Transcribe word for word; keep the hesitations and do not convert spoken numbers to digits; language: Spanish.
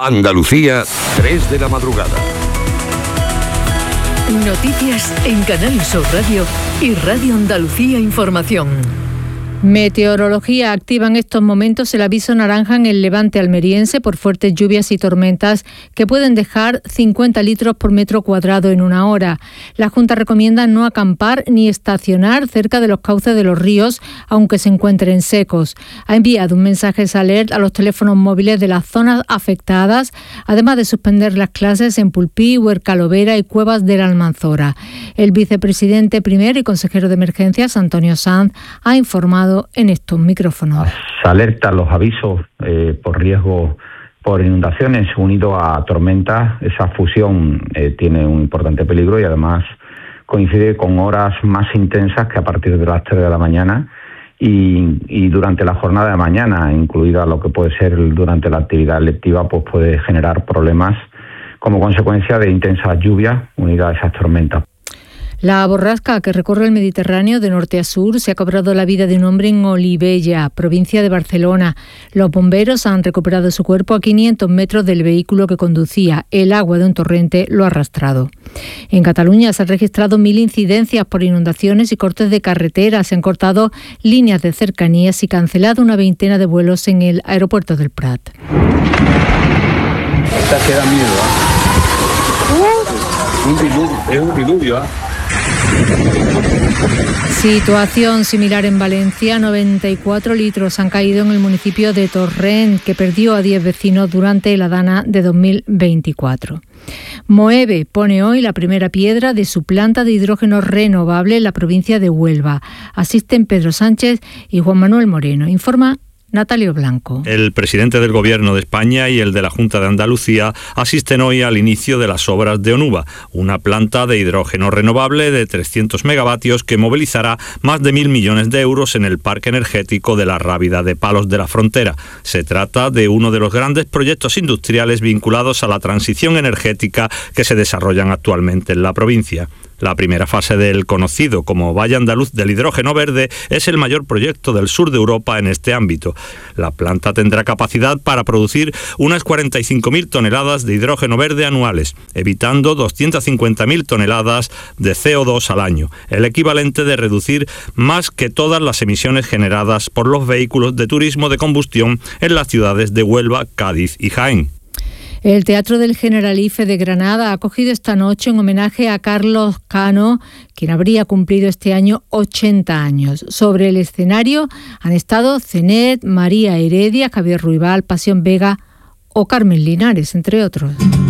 Andalucía, tres de la madrugada. Noticias en Canal Sur Radio y Radio Andalucía Información. Meteorología activa en estos momentos el aviso naranja en el levante almeriense por fuertes lluvias y tormentas que pueden dejar cincuenta litros por metro cuadrado en una hora. La Junta recomienda no acampar ni estacionar cerca de los cauces de los ríos, aunque se encuentren secos. Ha enviado un mensaje alert a los teléfonos móviles de las zonas afectadas, además de suspender las clases en Pulpí, Huercalovera y Cuevas de la Almanzora. El vicepresidente primero y consejero de Emergencias, Antonio Sanz, ha informado en estos micrófonos. Se alertan los avisos eh, por riesgo por inundaciones unido a tormentas. Esa fusión eh, tiene un importante peligro y además coincide con horas más intensas que a partir de las tres de la mañana y, y durante la jornada de mañana, incluida lo que puede ser durante la actividad lectiva, pues puede generar problemas como consecuencia de intensas lluvias unidas a esas tormentas. La borrasca que recorre el Mediterráneo de norte a sur se ha cobrado la vida de un hombre en Olivella, provincia de Barcelona. Los bomberos han recuperado su cuerpo a quinientos metros del vehículo que conducía. El agua de un torrente lo ha arrastrado. En Cataluña se han registrado mil incidencias por inundaciones y cortes de carretera. Se han cortado líneas de cercanías y cancelado una veintena de vuelos en el aeropuerto del Prat. Esta que da miedo, ¿eh? Un diluvio, es un diluvio, ¿eh? Situación similar en Valencia. noventa y cuatro litros han caído en el municipio de Torrent, que perdió a diez vecinos durante la dana de dos mil veinticuatro. Moeve pone hoy la primera piedra de su planta de hidrógeno renovable en la provincia de Huelva. Asisten Pedro Sánchez y Juan Manuel Moreno. Informa Natalio Blanco. El presidente del Gobierno de España y el de la Junta de Andalucía asisten hoy al inicio de las obras de Onuba, una planta de hidrógeno renovable de trescientos megavatios que movilizará más de mil millones de euros en el parque energético de la Rábida de Palos de la Frontera. Se trata de uno de los grandes proyectos industriales vinculados a la transición energética que se desarrollan actualmente en la provincia. La primera fase del conocido como Valle Andaluz del Hidrógeno Verde es el mayor proyecto del sur de Europa en este ámbito. La planta tendrá capacidad para producir unas cuarenta y cinco mil toneladas de hidrógeno verde anuales, evitando doscientas cincuenta mil toneladas de C O dos al año, el equivalente de reducir más que todas las emisiones generadas por los vehículos de turismo de combustión en las ciudades de Huelva, Cádiz y Jaén. El Teatro del Generalife de Granada ha acogido esta noche un homenaje a Carlos Cano, quien habría cumplido este año ochenta años. Sobre el escenario han estado Cenet, María Heredia, Javier Ruibal, Pasión Vega o Carmen Linares, entre otros.